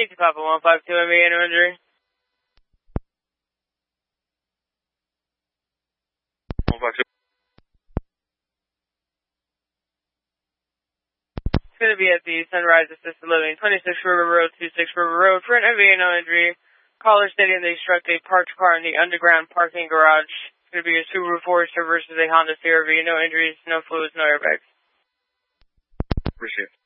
to Papa 152 MVA, no injury. 152. It's going to be at the Sunrise Assisted Living, 26 River Road, 26 River Road, for an MVA, no injury. Caller stating they struck a parked car in the underground parking garage. It's going to be a Subaru Forester versus a Honda CR-V. No injuries, no fluids, no airbags. Appreciate it.